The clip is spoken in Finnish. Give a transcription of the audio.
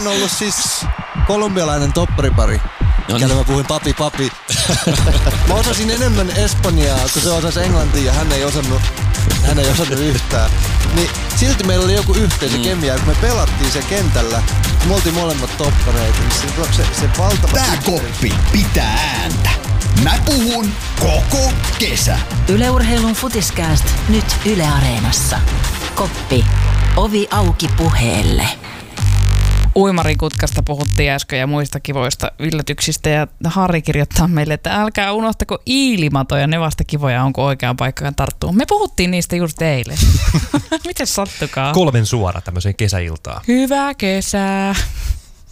on ollut siis kolumbialainen topparipari. Kelle mä puhuin papi. Mä osasin enemmän espanjaa, kun se osasi englantia ja hän ei osannut yhtään. Niin silti meillä oli joku yhteisökemia, kun me pelattiin se kentällä. Me oltiin molemmat toppareita, niin se valtava... Tää koppi pitää ääntä. Mä puhun koko kesä. Yle Urheilun Futiskääst nyt Yle Areenassa. Koppi. Ovi auki puheelle. Uimarikutkasta puhuttiin äsken ja muista kivoista yllätyksistä ja Harri kirjoittaa meille, että älkää unohtako iilimatoja, ne vasta kivoja, onko oikeaan paikkaan tarttuu. Me puhuttiin niistä just eilen. Miten sattukaa? 3 suora tämmöiseen kesäiltaan. Hyvää kesää.